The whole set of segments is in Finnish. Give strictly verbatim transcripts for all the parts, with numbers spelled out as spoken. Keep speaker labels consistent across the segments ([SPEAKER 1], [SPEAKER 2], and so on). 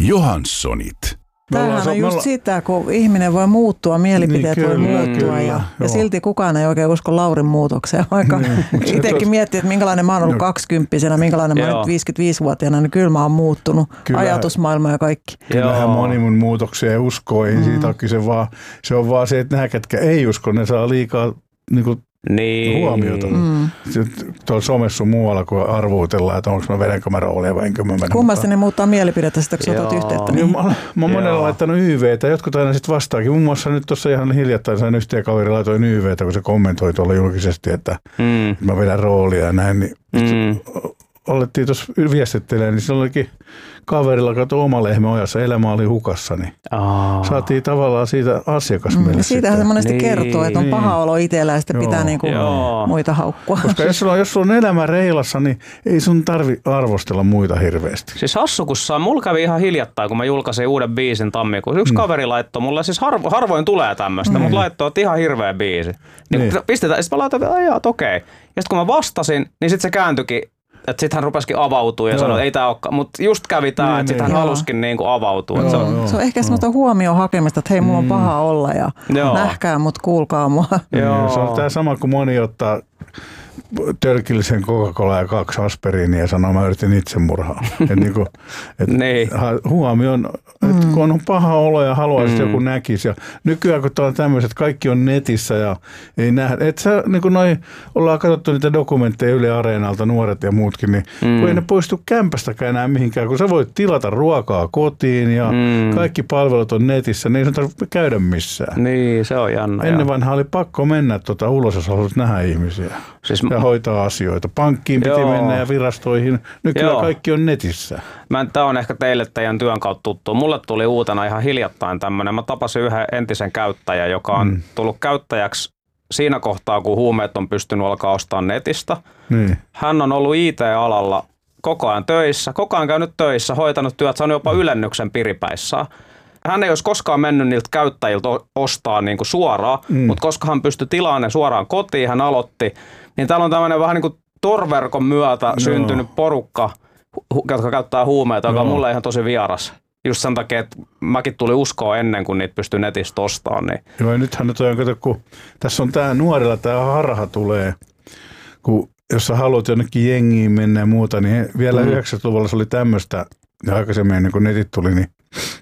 [SPEAKER 1] Johanssonit.
[SPEAKER 2] Tämähän on just sitä, kun ihminen voi muuttua, mielipiteet niin, kyllä, voi muuttua kyllä, ja, ja silti kukaan ei oikein usko Laurin muutokseen, vaikka niin, itsekin miettii, että minkälainen mä oon ollut kaksikymppisenä, minkälainen joo. mä oon nyt viisikymmentäviisivuotiaana, niin kyllä mä oon muuttunut, kyllä, ajatusmaailma ja kaikki.
[SPEAKER 3] Kyllähän moni mun muutoksia ei usko, ei mm. siitä ole kyse, vaan se on vaan se, että nämä, ketkä ei usko, ne saa liikaa niin kuin niin. huomiota. Mm. Tuolla somessa muualla, kun arvuutellaan, että onko mä vedenkö mä roolia vai enkö mä mennä.
[SPEAKER 2] Kummasti ne muuttaa mielipidettä sitä, kun sä otat yhteyttä.
[SPEAKER 3] Niin. Mä, mä oon monella laittanut Y V:tä, jotkut aina sitten vastaakin. Muun muassa nyt tuossa ihan hiljattain sain yhteen kaveri laitoin Y V:tä, kun se kommentoi tuolla julkisesti, että mm. mä vedän roolia ja näin. Niin mm. Olettiin tuossa viestittelemään, niin se olikin kaverilla kato oma lehmä ojassa, elämä oli hukassa, niin Aa. saatiin tavallaan siitä asiakas meille.
[SPEAKER 2] Mm, siitähän se monesti niin. kertoo, että on paha olo itsellä ja sitten pitää niinku muita haukkua.
[SPEAKER 3] Koska jos sulla, on, jos sulla on elämä reilassa, niin ei sun tarvi arvostella muita hirveästi.
[SPEAKER 4] Siis hassukussa, mulla kävi ihan hiljattain, kun mä julkaisin uuden biisin tammikuussa. Yksi mm. kaveri laittoi mulle, siis harvo, harvoin tulee tämmöistä, mm. mutta laittoi, että ihan hirveä biisi. Niin, niin. Pistetään, ja sitten mä laitoin, että ajaa, okei. Okay. Ja sitten kun mä vastasin, niin sitten se kääntyikin. Että sitten hän rupesikin avautua ja sanoi, että ei tämä olekaan. Mutta just kävi tämä, niin, että sitten hän halusikin niinku avautua.
[SPEAKER 2] Joo,
[SPEAKER 4] se,
[SPEAKER 2] on, se on ehkä semmoista huomioon hakemista, että hei, mulla on paha olla ja joo. nähkää mut, kuulkaa mua.
[SPEAKER 3] Joo. Se on tämä sama kuin moni ottaa tölkillisen Coca-Cola ja kaksi aspiriinia ja sanoo, mä yritin itsemurhaa. Et niinku, et
[SPEAKER 4] niin.
[SPEAKER 3] huomioon, että kun on paha olo ja haluaisi, mm. joku näkisi. Ja nykyään kun on tämmöiset, kaikki on netissä ja ei nähdä. Että sä, niin kuin noi, ollaan katsottu niitä dokumentteja Yle Areenalta, nuoret ja muutkin, niin mm. kun ei ne poistu kämpästäkään enää mihinkään, kun sä voit tilata ruokaa kotiin ja mm. kaikki palvelut on netissä, niin ei sun tarvitse käydä missään.
[SPEAKER 4] Niin, se on jännä.
[SPEAKER 3] Ennen vanhaa oli pakko mennä tuota ulos, jos haluaisit nähdä ihmisiä. Siis ja hoitaa asioita. Pankkiin piti joo. mennä ja virastoihin. Nykyään joo. kaikki on netissä.
[SPEAKER 4] Tämä on ehkä teille teidän työn kautta tuttu. Mulle tuli uutena ihan hiljattain tämmöinen. Mä tapasin yhden entisen käyttäjän, joka on mm. tullut käyttäjäksi siinä kohtaa, kun huumeet on pystynyt alkaa ostamaan netistä. Niin. Hän on ollut I T-alalla koko ajan töissä, koko ajan käynyt töissä, hoitanut työt, saanut jopa ylennyksen piripäissään. Hän ei olisi koskaan mennyt niiltä käyttäjiltä ostaa niin kuin suoraan, mm. mutta koska hän pystyi tilaamaan ne suoraan kotiin, hän aloitti, niin täällä on tämmöinen vähän niin kuin torverkon myötä no. syntynyt porukka, jotka käyttää huumeita, joka on mulle ihan tosi vieras. Just sen takia, että mäkin tuli uskoa ennen kuin niitä pystyy netistä ostamaan. Niin.
[SPEAKER 3] Joo, ja nythän nyt on, kato, kun tässä on tämä nuorilla, tämä harha tulee, kun jos sä haluat jonnekin jengiin mennä ja muuta, niin vielä mm. yhdeksänkymmentäluvulla se oli tämmöistä, ja aikaisemmin ennen kuin netit tuli, niin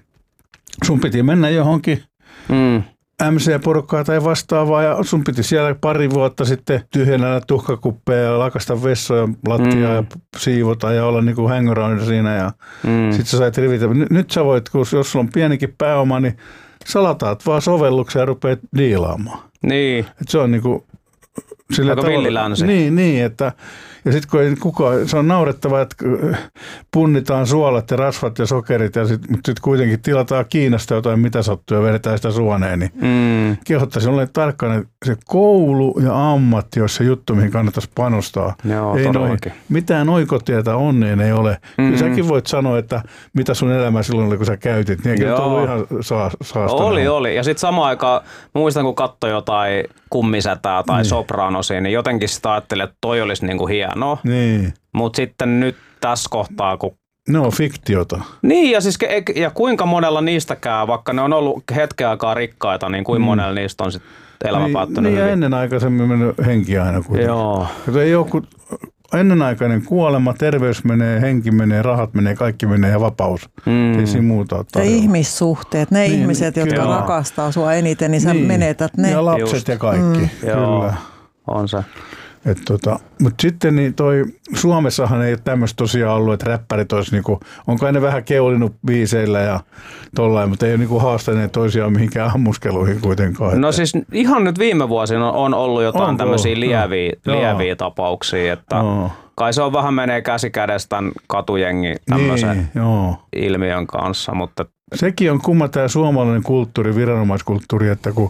[SPEAKER 3] sun piti mennä johonkin mm. M C-porukkaa tai vastaavaa ja sun piti siellä pari vuotta sitten tyhjennä tuhkakuppeja ja lakasta vessoja lattiaa mm. ja siivota ja olla niin kuin hangaround siinä ja mm. sit sä sait rivitä. Nyt sä voit, kun jos sulla on pienikin pääoma, niin sä lataat vaan sovelluksia ja rupeat diilaamaan.
[SPEAKER 4] Niin.
[SPEAKER 3] Et se on niin kuin
[SPEAKER 4] aika villilänsi.
[SPEAKER 3] Niin, niin, että ja sitten kun ei kukaan, se on naurettavaa, että punnitaan suolat ja rasvat ja sokerit, ja sit, mutta sitten kuitenkin tilataan Kiinasta jotain mitä sattuu ja vedetään sitä suoneen, niin mm. kehottaisin olemaan tarkkana, että se koulu ja ammatti, jos se juttu, mihin kannattaisi panostaa.
[SPEAKER 4] Joo,
[SPEAKER 3] ei noi, mitään oikotietä onneen ei ole. Mm. Kyllä säkin voit sanoa, että mitä sun elämä silloin oli, kun sä käytit, niin eikä ollut ihan saa, saastana.
[SPEAKER 4] Oli, oli. Ja sitten samaan aikaan, muistan kun katsoi jotain kummisätää tai niin. sopranosia, niin jotenkin sitä ajattelin, että toi olisi niinku hieno. No,
[SPEAKER 3] niin.
[SPEAKER 4] Mutta sitten nyt tässä kohtaa, kun...
[SPEAKER 3] Ne on fiktiota.
[SPEAKER 4] Niin, ja, siis, ja kuinka monella niistäkään, vaikka ne on ollut hetken aikaa rikkaita, niin kuinka mm. monella niistä on sitten elämä niin, päättynyt
[SPEAKER 3] niin,
[SPEAKER 4] hyvin.
[SPEAKER 3] Ja ennen aikaisemmin mennyt henki aina kuitenkin.
[SPEAKER 4] Joo.
[SPEAKER 3] Ei joku ennenaikainen kuolema, terveys menee, henki menee, rahat menee, kaikki menee ja vapaus. Mm. Ei siinä muuta ole tarjolla.
[SPEAKER 2] Ja ihmissuhteet, ne niin, ihmiset, jotka joo. rakastaa sua eniten, niin sä niin. menetät ne.
[SPEAKER 3] Ja lapset Just. ja kaikki, mm. kyllä.
[SPEAKER 4] Joo, on se.
[SPEAKER 3] Tota, mutta sitten niin toi, Suomessahan ei ole tämmöistä tosiaan ollut, että räppärit olisi, niinku, onko ne vähän keulinut biiseillä ja tollain, mutta ei ole niinku haastaneet toisiaan mihinkään ammuskeluihin kuitenkaan.
[SPEAKER 4] No että. Siis ihan nyt viime vuosina on, on ollut jotain onko? tämmöisiä lieviä, no. lieviä tapauksia, että no. kai se on vähän menee käsi kädessä tämän katujengi tämmöisen niin, ilmiön kanssa. Mutta.
[SPEAKER 3] Sekin on kumma tämä suomalainen kulttuuri, viranomaiskulttuuri, että kun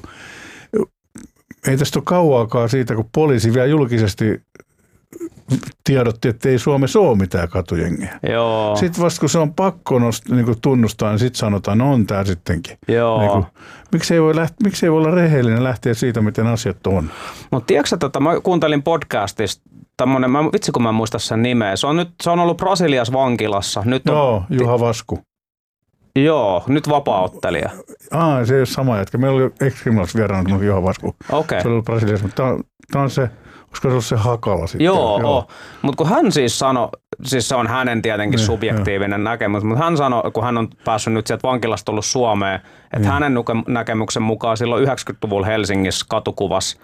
[SPEAKER 3] ei tästä ole kauaakaan siitä, kun poliisi vielä julkisesti tiedotti, että ei Suomessa ole mitään katujengiä.
[SPEAKER 4] Joo.
[SPEAKER 3] Sitten vasta kun se on pakko nost, niin tunnustaa, niin sitten sanotaan, no on tämä sittenkin.
[SPEAKER 4] Joo.
[SPEAKER 3] Niin kuin, miksi, ei voi läht, miksi ei voi olla rehellinen lähteä siitä, miten asiat on?
[SPEAKER 4] Mutta tiedätkö, että mä kuuntelin podcastista, tämmönen, mä, vitsi kun mä en muista sen nimeä, se on, nyt, se on ollut Brasiliassa vankilassa. Nyt on,
[SPEAKER 3] Joo, Juha Vasku.
[SPEAKER 4] Joo, nyt vapaa-ottelija.
[SPEAKER 3] Aa, se ei ole sama jätkä. Meillä oli ex-kriminaalis vieraana johon vasku.
[SPEAKER 4] Okei.
[SPEAKER 3] Se oli Brasiliassa, mutta tämä on, tämä on se, olisiko se ollut se Hakala sitten?
[SPEAKER 4] Joo, joo. Mutta kun hän siis sanoi, siis se on hänen tietenkin ne, subjektiivinen jo. näkemys, mutta hän sanoi, kun hän on päässyt nyt sieltä vankilasta tullut Suomeen, että mm. hänen näkemyksen mukaan silloin yhdeksänkymmentäluvulla Helsingissä katukuvassa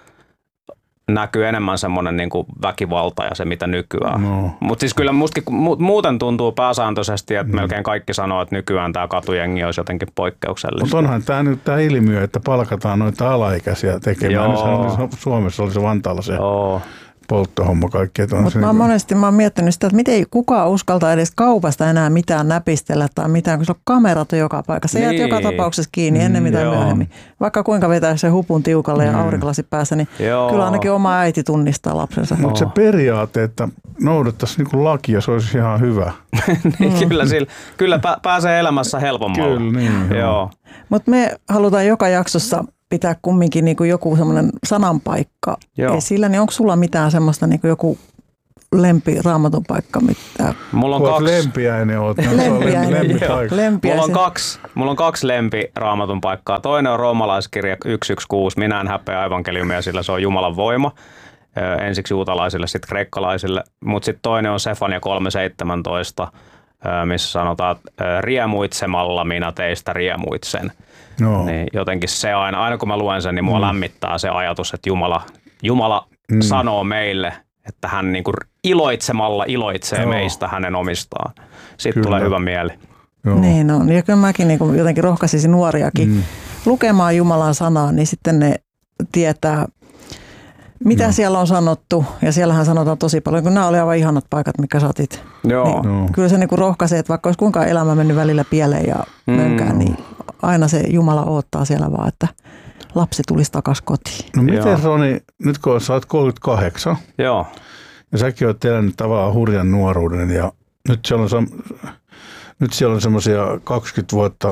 [SPEAKER 4] näkyy enemmän semmoinen niin kuin väkivalta ja se mitä nykyään. No. Mutta siis kyllä mustakin muuten tuntuu pääsääntöisesti, että mm. melkein kaikki sanoo, että nykyään tämä katujengin olisi jotenkin poikkeuksellista.
[SPEAKER 3] Mutta onhan tämä nyt tämä ilmiö, että palkataan noita alaikäisiä tekemään. Oli, Suomessa oli se Vantaalla se Joo. polttohomma kaikki.
[SPEAKER 2] Mutta mä oon monesti mä oon miettinyt sitä, että miten kukaan uskaltaa edes kaupasta enää mitään näpistellä tai mitään, kun se on kamerat joka paikassa. Niin. Sä jäät joka tapauksessa kiinni ennen mitä mm, myöhemmin. Vaikka kuinka vetää se hupun tiukalle ja mm. aurinkolasi päässä, niin joo. kyllä ainakin oma äiti tunnistaa lapsensa.
[SPEAKER 3] Mutta se periaate, että noudattaisiin niin lakia, se olisi ihan hyvä.
[SPEAKER 4] niin, mm. Kyllä, sillä, kyllä pääsee elämässä helpommalla.
[SPEAKER 3] Kyllä, niin.
[SPEAKER 4] Joo.
[SPEAKER 2] Mutta me halutaan joka jaksossa pitää kumminkin niin kuin joku semmoinen sananpaikka Joo. esillä, niin onko sulla mitään semmoista niin kuin joku lempi raamatun paikka? Mitä?
[SPEAKER 4] Mulla on kaksi.
[SPEAKER 3] Lempiäinen oot.
[SPEAKER 2] Lempiäinen.
[SPEAKER 3] Lempiäinen.
[SPEAKER 4] Mulla on kaksi, mulla on kaksi lempi raamatun paikkaa. Toinen on roomalaiskirja yksi yksi kuusi. Minä en häpeä evankeliumia, sillä se on Jumalan voima. Ensiksi juutalaisille, sitten kreikkalaisille. Mutta sitten toinen on Sefania kolme seitsemäntoista, missä sanotaan, että riemuitsemalla minä teistä riemuitsen. No. Niin jotenkin se aina, aina kun mä luen sen, niin mua mm. lämmittää se ajatus, että Jumala, Jumala mm. sanoo meille, että hän niin kuin iloitsemalla iloitsee Joo. meistä hänen omistaan. Sitten kyllä. tulee hyvä mieli.
[SPEAKER 2] Joo. Niin on. Ja kyllä mäkin niin kuin jotenkin rohkaisisin nuoriakin mm. lukemaan Jumalan sanaa, niin sitten ne tietää, mitä no. siellä on sanottu. Ja siellähän sanotaan tosi paljon, kun nämä oli aivan ihanat paikat, mikä saatit.
[SPEAKER 4] Joo.
[SPEAKER 2] Niin
[SPEAKER 3] no.
[SPEAKER 2] Kyllä se niin kuin rohkaisee, että vaikka olisi kuinka elämä mennyt välillä pieleen ja mm. mönkään, niin aina se Jumala odottaa siellä vaan, että lapsi tulisi takaisin kotiin.
[SPEAKER 3] No miten Roni, nyt kun sä oot kolmekymmentäkahdeksan
[SPEAKER 4] Joo.
[SPEAKER 3] ja säkin oot elänyt tavallaan hurjan nuoruuden ja nyt siellä on, nyt siellä on semmoisia kaksikymmentä vuotta,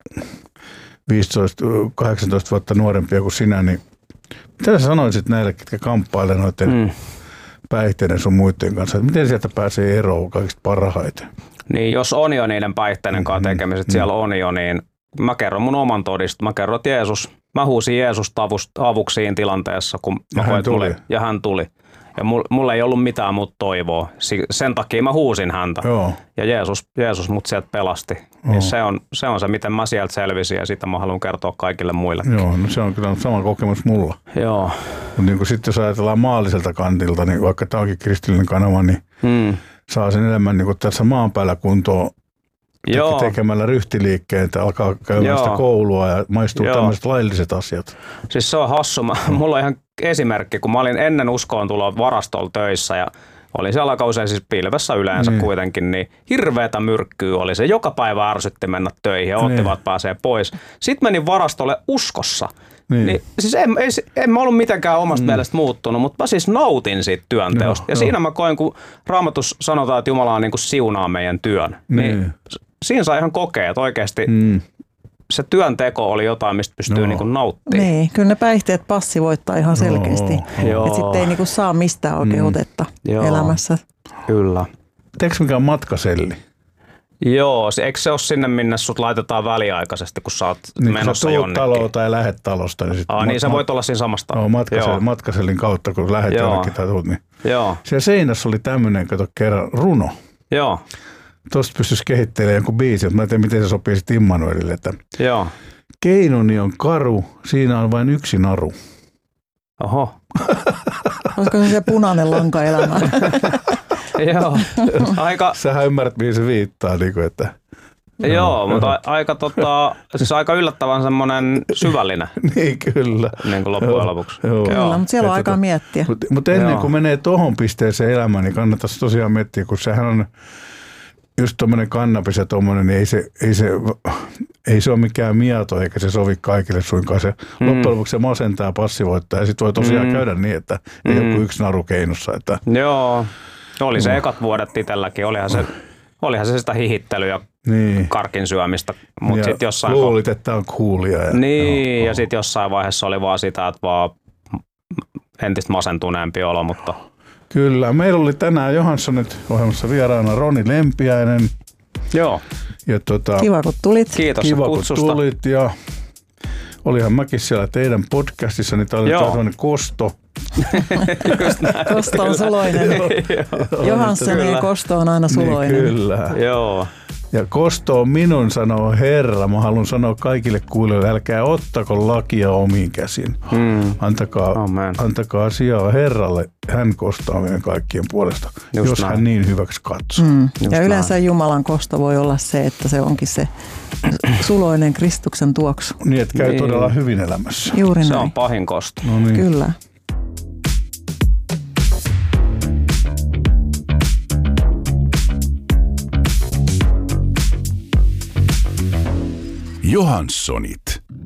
[SPEAKER 3] viisitoista kahdeksantoista vuotta nuorempia kuin sinä, niin mitä sä sanoisit näille, ketkä kamppailee noiden mm. päihteiden sun muiden kanssa, että miten sieltä pääsee eroon kaikista parhaiten?
[SPEAKER 4] Niin jos on jo niiden päihteiden kanssa tekemiset, mm. siellä on jo, niin mä kerron mun oman todistuksen. Mä kerron, että Jeesus, mä huusin Jeesusta avuksi siinä tilanteessa, kun
[SPEAKER 3] ja,
[SPEAKER 4] mä
[SPEAKER 3] hän tuli.
[SPEAKER 4] Mulle, ja hän tuli. Ja mulla ei ollut mitään muuta toivoa. Sen takia mä huusin häntä.
[SPEAKER 3] Joo. Ja
[SPEAKER 4] Jeesus, Jeesus mut sieltä pelasti. Niin se, on, se on se, miten mä sieltä selvisin ja sitä mä haluan kertoa kaikille muillekin.
[SPEAKER 3] Joo, no se on kyllä sama kokemus mulla.
[SPEAKER 4] Joo.
[SPEAKER 3] Mutta niin sitten jos ajatellaan maalliselta kantilta, niin vaikka tämä onkin kristillinen kanava, niin hmm. saa sen elämän niin tässä maan päällä kuntoon. Joo. Tekemällä ryhtiliikkeen, että alkaa käymään Joo. sitä koulua ja maistuu Joo. tämmöiset lailliset asiat.
[SPEAKER 4] Siis se on hassu. Mulla on ihan esimerkki, kun mä olin ennen uskoon tuloa varastolla töissä ja olin siellä aika usein siis pilvessä yleensä niin. kuitenkin, niin hirveätä myrkkyä oli se. Joka päivä ärsytti mennä töihin ja ottivat niin. pääsee pois. Sitten menin varastolle uskossa. Niin. Niin, siis en, en, en mä ollut mitenkään omasta mm. mielestä muuttunut, mutta mä siis nautin siitä työnteosta. No, ja no. siinä mä koin, kun Raamatus sanotaan, että Jumala on niin kuin siunaa meidän työn. Niin. niin siinä saa ihan kokea, että oikeasti mm. se työnteko oli jotain, mistä pystyy no. niin kuin nauttimaan.
[SPEAKER 2] Niin, kyllä ne päihteet passivoittaa ihan selkeästi. No. Että sitten ei niin kuin saa mistään oikein mm. otetta Joo. elämässä.
[SPEAKER 4] Kyllä.
[SPEAKER 3] Teekö mikä on matkaselli?
[SPEAKER 4] Joo, eikö se ole sinne, minne sut laitetaan väliaikaisesti, kun sä oot niin, menossa jonnekin? Niin,
[SPEAKER 3] taloa tai lähet talosta. Niin,
[SPEAKER 4] Aa, niin sä voit olla siinä samasta.
[SPEAKER 3] No, matkasellin, matkasellin kautta, kun lähet Joo. jonnekin tai tuut. Niin.
[SPEAKER 4] Joo.
[SPEAKER 3] Siellä seinässä oli tämmöinen, kato kerran, runo.
[SPEAKER 4] Joo.
[SPEAKER 3] Tuosta pystyisi kehittelemään jonkun biisi, mutta mä en tiedä, miten se sopii sitten Immanuelille. Että
[SPEAKER 4] Joo.
[SPEAKER 3] Keinoni on karu, siinä on vain yksi naru.
[SPEAKER 4] Oho.
[SPEAKER 2] Olisiko se se punainen lanka elämä?
[SPEAKER 4] Joo. Aika...
[SPEAKER 3] Sähän ymmärrät, mihin se viittaa. Niin kuin, että...
[SPEAKER 4] Joo, no, mutta a- aika, tota, siis aika yllättävän semmoinen syvällinen.
[SPEAKER 3] Niin kyllä.
[SPEAKER 4] Niin kuin loppujen lopuksi.
[SPEAKER 2] Joo. Kyllä, mutta siellä on aikaa miettiä.
[SPEAKER 3] Mutta mut ennen Joo. kuin menee tohon pisteeseen elämään, niin kannattaisi tosiaan miettiä, kun sehän on just tuommoinen kannabis ja tuommoinen, niin ei se, ei, se, ei se ole mikään mieto, eikä se sovi kaikille suinkaan. Se mm. loppujen lopuksi se masentaa, passivoittaa ja sitten voi tosiaan mm. käydä niin, että mm. ei ole kuin yksi naru keinossa. Että...
[SPEAKER 4] Joo, oli se no. ekat vuodet itselläkin. Olihan se, olihan se sitä hihittelyä ja niin. karkin syömistä. Mut sit jossain
[SPEAKER 3] luulit, että on coolia. Ja...
[SPEAKER 4] Niin, no, ja sitten jossain vaiheessa oli vaan sitä, että vaan entistä masentuneempi olo, mutta...
[SPEAKER 3] Kyllä. Meillä oli tänään Johanssonit ohjelmassa vieraana Roni Lempiäinen.
[SPEAKER 4] Joo.
[SPEAKER 3] Ja tota,
[SPEAKER 2] kiva, kun tulit.
[SPEAKER 4] Kiitos
[SPEAKER 3] kiva,
[SPEAKER 4] kutsusta.
[SPEAKER 3] kun tulit ja olihan mäkin siellä teidän podcastissa, niin tämä oli tämmöinen kosto.
[SPEAKER 2] Kosto on suloinen. Johanssonin kosto on aina suloinen.
[SPEAKER 3] Niin, kyllä.
[SPEAKER 4] Joo.
[SPEAKER 3] Ja kosto on minun, sanoo Herra. Mä haluan sanoa kaikille kuulijoille, älkää ottako lakia omiin käsin.
[SPEAKER 4] Mm.
[SPEAKER 3] Antakaa, antakaa sijaa Herralle. Hän kostaa meidän kaikkien puolesta, just jos näin. Hän niin hyväksi katsoo. Mm.
[SPEAKER 2] Ja yleensä näin. Jumalan kosto voi olla se, että se onkin se suloinen Kristuksen tuoksu.
[SPEAKER 3] Niin, että käy niin. todella hyvin elämässä.
[SPEAKER 2] Juuri
[SPEAKER 4] se
[SPEAKER 2] näin.
[SPEAKER 4] on pahin kosto.
[SPEAKER 3] No niin.
[SPEAKER 2] Kyllä.
[SPEAKER 1] Johanssonit.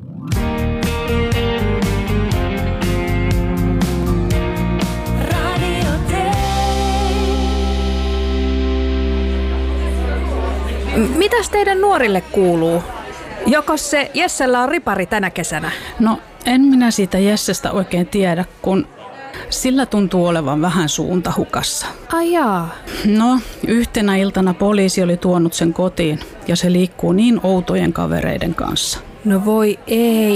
[SPEAKER 5] Mitäs teidän nuorille kuuluu? Jokos se Jessellä on ripari tänä kesänä?
[SPEAKER 6] No en minä siitä Jessestä oikein tiedä, kun sillä tuntuu olevan vähän suunta hukassa.
[SPEAKER 5] Ai jaa.
[SPEAKER 6] No, yhtenä iltana poliisi oli tuonut sen kotiin ja se liikkuu niin outojen kavereiden kanssa.
[SPEAKER 5] No voi ei.